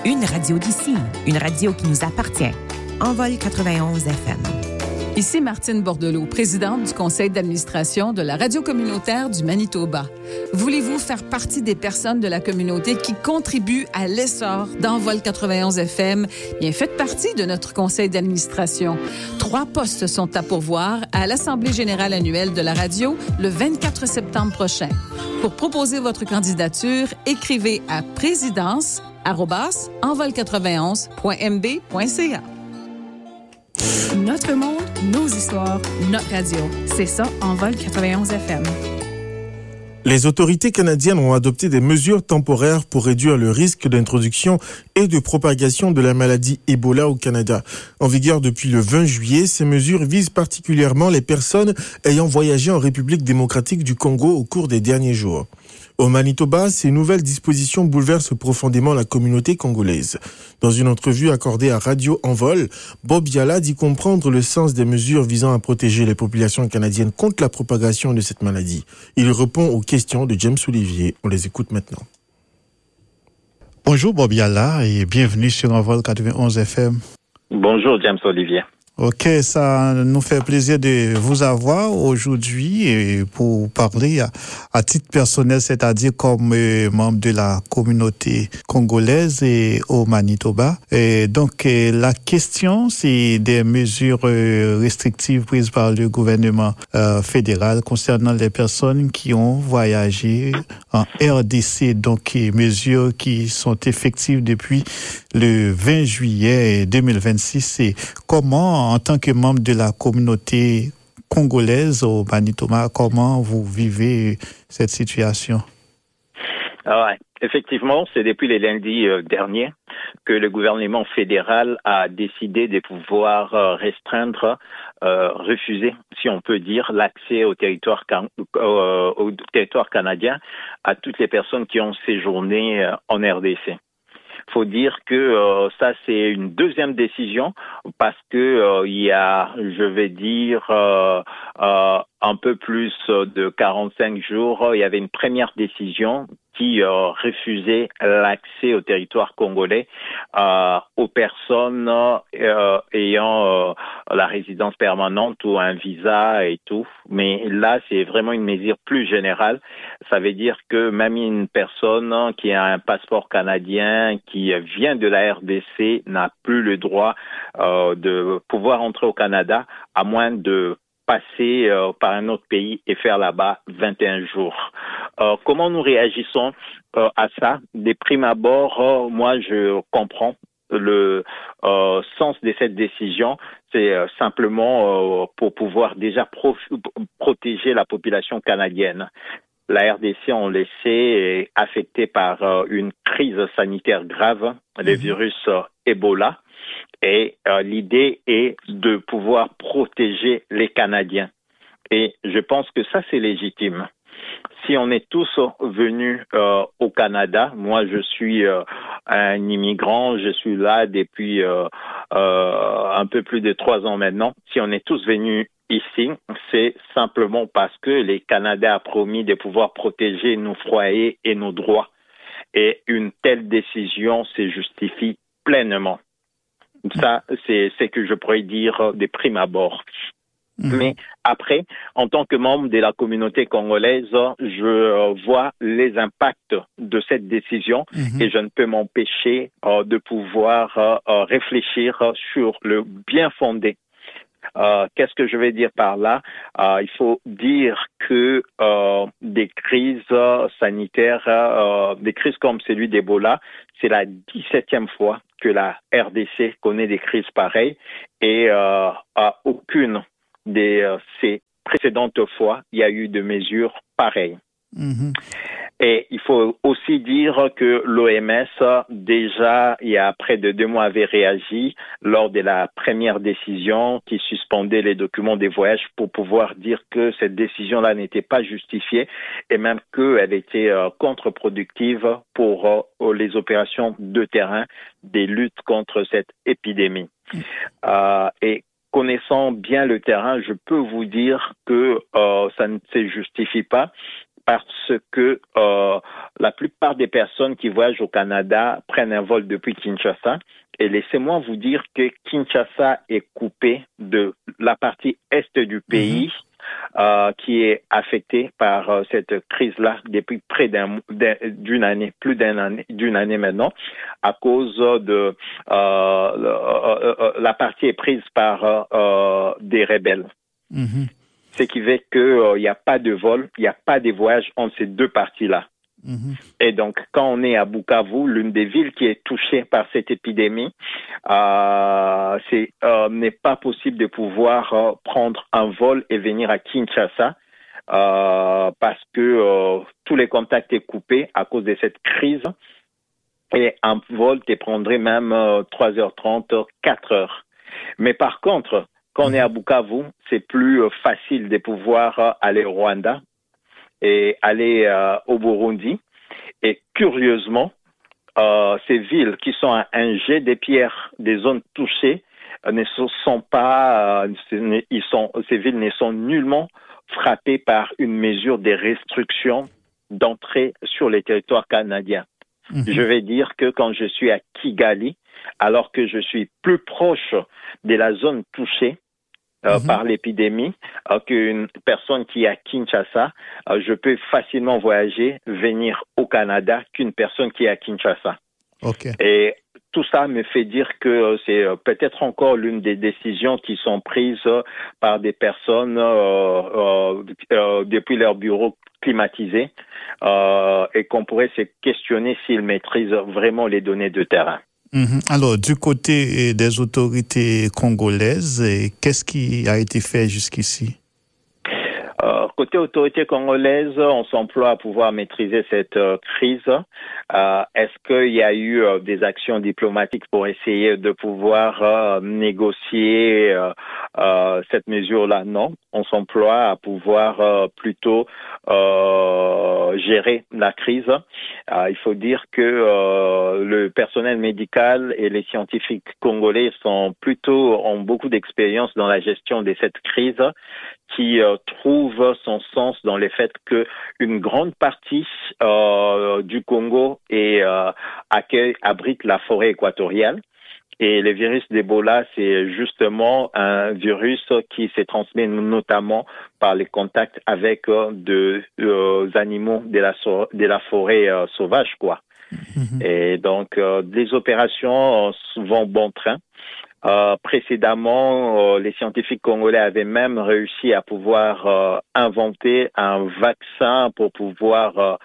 Une radio d'ici, une radio qui nous appartient. Envol 91 FM. Ici Martine Bordelot, présidente du conseil d'administration de la radio communautaire du Manitoba. Voulez-vous faire partie des personnes de la communauté qui contribuent à l'essor d'Envol 91 FM? Bien, faites partie de notre conseil d'administration. 3 postes sont à pourvoir à l'Assemblée générale annuelle de la radio le 24 septembre prochain. Pour proposer votre candidature, écrivez à présidence@envol91.mb.ca. Notre monde, nos histoires, notre radio. C'est ça, Envol 91 FM. Les autorités canadiennes ont adopté des mesures temporaires pour réduire le risque d'introduction et de propagation de la maladie Ebola au Canada. En vigueur depuis le 20 juillet, ces mesures visent particulièrement les personnes ayant voyagé en République démocratique du Congo au cours des derniers jours. Au Manitoba, ces nouvelles dispositions bouleversent profondément la communauté congolaise. Dans une entrevue accordée à Radio Envol, Bob Yala dit comprendre le sens des mesures visant à protéger les populations canadiennes contre la propagation de cette maladie. Il répond aux questions de James Olivier. On les écoute maintenant. Bonjour Bob Yala et bienvenue sur Envol 91 FM. Bonjour James Olivier. Ok, ça nous fait plaisir de vous avoir aujourd'hui et pour parler à titre personnel, c'est-à-dire comme membre de la communauté congolaise et au Manitoba. Et donc, la question, c'est des mesures restrictives prises par le gouvernement fédéral concernant les personnes qui ont voyagé en RDC. Donc, mesures qui sont effectives depuis le 20 juillet 2026. Et comment, en tant que membre de la communauté congolaise au Manitoba, comment vous vivez cette situation? Ouais, effectivement, c'est depuis les lundis derniers que le gouvernement fédéral a décidé de pouvoir restreindre, refuser, si on peut dire, l'accès au territoire canadien à toutes les personnes qui ont séjourné en RDC. Faut dire que ça c'est une deuxième décision parce que il y a, je vais dire, un peu plus de 45 jours, il y avait une première décision qui refusait l'accès au territoire congolais aux personnes ayant la résidence permanente ou un visa et tout. Mais là, c'est vraiment une mesure plus générale. Ça veut dire que même une personne qui a un passeport canadien, qui vient de la RDC, n'a plus le droit de pouvoir entrer au Canada, à moins de passer par un autre pays et faire là-bas 21 jours. Comment nous réagissons à ça? Des primes abord, moi je comprends le sens de cette décision. C'est simplement pour pouvoir déjà protéger la population canadienne. La RDC, on le sait, est affectée par une crise sanitaire grave, le virus Ebola. Et l'idée est de pouvoir protéger les Canadiens. Et je pense que ça, c'est légitime. Si on est tous venus au Canada, moi je suis un immigrant, je suis là depuis un peu plus de 3 ans maintenant. Si on est tous venus ici, c'est simplement parce que les Canadiens ont promis de pouvoir protéger nos foyers et nos droits. Et une telle décision se justifie pleinement. Ça, c'est ce que je pourrais dire de prime abord. Mais après, en tant que membre de la communauté congolaise, je vois les impacts de cette décision et je ne peux m'empêcher de pouvoir réfléchir sur le bien fondé. Qu'est-ce que je vais dire par là? Il faut dire que des crises sanitaires, des crises comme celui d'Ebola, c'est la 17e fois que la RDC connaît des crises pareilles et à aucune de ces précédentes fois, il y a eu de mesures pareilles. Et il faut aussi dire que l'OMS, déjà, il y a près de 2 mois, avait réagi lors de la première décision qui suspendait les documents des voyages pour pouvoir dire que cette décision-là n'était pas justifiée et même qu'elle était contre-productive pour les opérations de terrain des luttes contre cette épidémie. Et connaissant bien le terrain, je peux vous dire que ça ne se justifie pas parce que la plupart des personnes qui voyagent au Canada prennent un vol depuis Kinshasa. Et laissez-moi vous dire que Kinshasa est coupé de la partie est du pays qui est affectée par cette crise-là depuis près d'une année, d'une année maintenant, à cause de la partie est prise par des rebelles. Ce qui fait que y a pas de vol, il n'y a pas de voyage entre ces deux parties-là. Et donc, quand on est à Bukavu, l'une des villes qui est touchée par cette épidémie, n'est pas possible de pouvoir prendre un vol et venir à Kinshasa parce que tous les contacts sont coupés à cause de cette crise. Et un vol te prendrait même 3h30, 4h. Mais par contre, quand on est à Bukavu, c'est plus facile de pouvoir aller au Rwanda et aller au Burundi. Et curieusement, ces villes qui sont à un jet des pierres des zones touchées ne sont pas, ces villes ne sont nullement frappées par une mesure de restriction d'entrée sur les territoires canadiens. Je vais dire que quand je suis à Kigali, alors que je suis plus proche de la zone touchée, par l'épidémie qu'une personne qui est à Kinshasa, je peux facilement voyager, venir au Canada qu'une personne qui est à Kinshasa. Et tout ça me fait dire que c'est peut-être encore l'une des décisions qui sont prises par des personnes depuis leur bureau climatisé et qu'on pourrait se questionner s'ils maîtrisent vraiment les données de terrain. Alors, du côté des autorités congolaises, qu'est-ce qui a été fait jusqu'ici? Côté autorités congolaises, on s'emploie à pouvoir maîtriser cette crise. Est-ce qu'il y a eu des actions diplomatiques pour essayer de pouvoir négocier cette mesure-là? Non. On s'emploie à pouvoir plutôt gérer la crise. Il faut dire que le personnel médical et les scientifiques congolais ont beaucoup d'expérience dans la gestion de cette crise, qui trouve son sens dans le fait que une grande partie du Congo abrite la forêt équatoriale. Et le virus d'Ebola, c'est justement un virus qui se transmet notamment par les contacts avec des animaux de la forêt sauvage, quoi. Et donc, les opérations vont bon train. Précédemment, les scientifiques congolais avaient même réussi à pouvoir inventer un vaccin pour pouvoir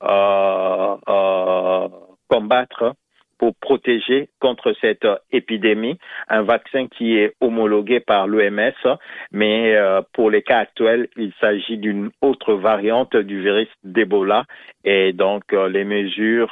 pour protéger contre cette épidémie, un vaccin qui est homologué par l'OMS, mais pour les cas actuels, il s'agit d'une autre variante du virus d'Ebola, et donc les mesures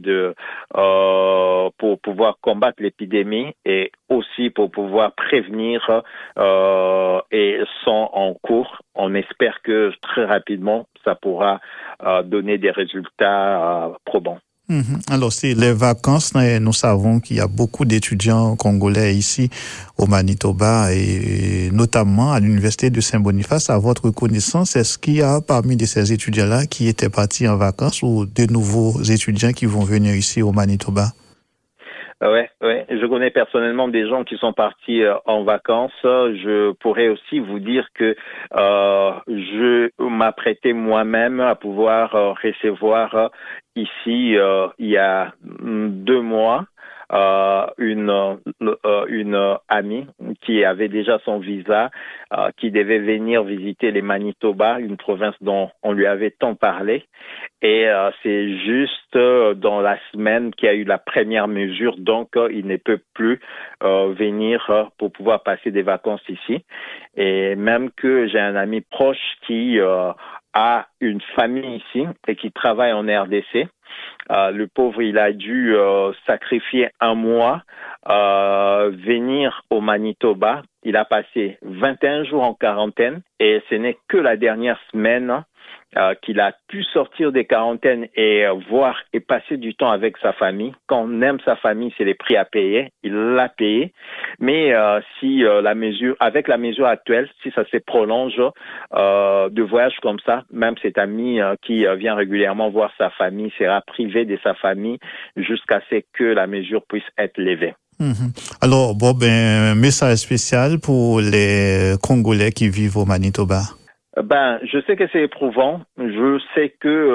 pour pouvoir combattre l'épidémie et aussi pour pouvoir prévenir et sont en cours. On espère que très rapidement, ça pourra donner des résultats probants. Alors, c'est les vacances. Nous savons qu'il y a beaucoup d'étudiants congolais ici au Manitoba et notamment à l'Université de Saint-Boniface. À votre connaissance, est-ce qu'il y a parmi ces étudiants-là qui étaient partis en vacances ou de nouveaux étudiants qui vont venir ici au Manitoba? Ouais. Je connais personnellement des gens qui sont partis en vacances. Je pourrais aussi vous dire que je m'apprêtais moi-même à pouvoir recevoir ici il y a 2 mois une amie qui avait déjà son visa, qui devait venir visiter les Manitoba, une province dont on lui avait tant parlé. Et c'est juste dans la semaine qu'il y a eu la première mesure, donc il ne peut plus venir pour pouvoir passer des vacances ici. Et même que j'ai un ami proche qui a une famille ici et qui travaille en RDC. Le pauvre, il a dû sacrifier un mois, venir au Manitoba. Il a passé 21 jours en quarantaine et ce n'est que la dernière semaine qu'il a pu sortir des quarantaines et voir et passer du temps avec sa famille. Quand on aime sa famille, c'est les prix à payer. Il l'a payé. Mais si avec la mesure actuelle, si ça se prolonge de voyage comme ça, même cet ami qui vient régulièrement voir sa famille sera privé de sa famille jusqu'à ce que la mesure puisse être levée. Alors, message spécial pour les Congolais qui vivent au Manitoba. Je sais que c'est éprouvant. Je sais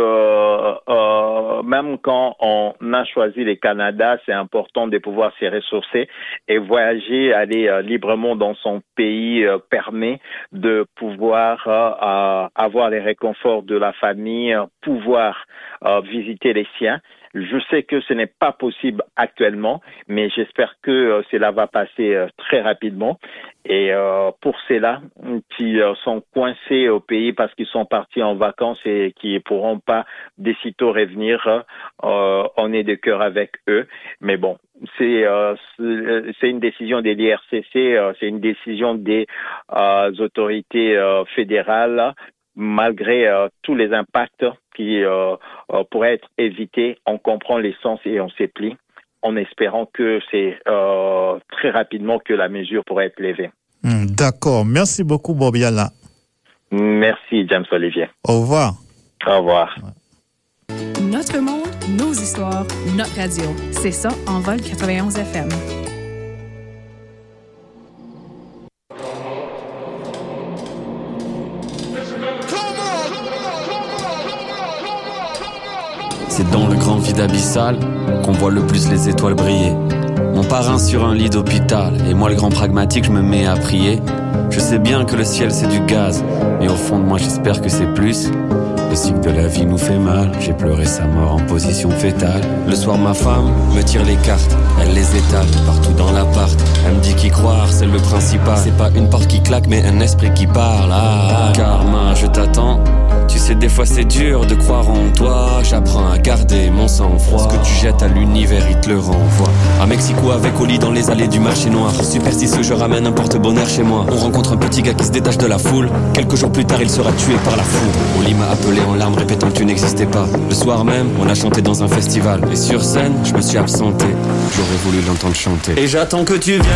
que même quand on a choisi le Canada, c'est important de pouvoir se ressourcer et voyager, aller librement dans son pays permet de pouvoir avoir les réconforts de la famille, pouvoir visiter les siens. Je sais que ce n'est pas possible actuellement, mais j'espère que cela va passer très rapidement. Et pour ceux-là qui sont coincés au pays parce qu'ils sont partis en vacances et qui ne pourront pas d'aussitôt revenir, on est de cœur avec eux. Mais bon, c'est une décision de l'IRCC, c'est une décision des autorités fédérales. Malgré tous les impacts qui pourraient être évités, on comprend l'essence et on s'y plie, en espérant que c'est très rapidement que la mesure pourrait être levée. D'accord. Merci beaucoup, Bobiala. Merci, James Olivier. Au revoir. Au revoir. Notre monde, nos histoires, notre radio. C'est ça, Envol 91 FM. C'est dans le grand vide abyssal qu'on voit le plus les étoiles briller. Mon parrain sur un lit d'hôpital, et moi le grand pragmatique, je me mets à prier. Je sais bien que le ciel c'est du gaz, mais au fond de moi j'espère que c'est plus. Le cycle de la vie nous fait mal, j'ai pleuré sa mort en position fétale. Le soir ma femme me tire les cartes, elle les étale partout dans l'appart. Elle me dit qu'y croire c'est le principal, c'est pas une porte qui claque mais un esprit qui parle. Karma, je t'attends. Tu sais, des fois c'est dur de croire en toi. J'apprends à garder mon sang-froid. Ce que tu jettes à l'univers, il te le renvoie. À Mexico avec Oli dans les allées du marché noir. Superstitieux, je ramène un porte-bonheur chez moi. On rencontre un petit gars qui se détache de la foule. Quelques jours plus tard, il sera tué par la foule. Oli m'a appelé en larmes, répétant que tu n'existais pas. Le soir même, on a chanté dans un festival. Et sur scène, je me suis absenté. J'aurais voulu l'entendre chanter. Et j'attends que tu viennes.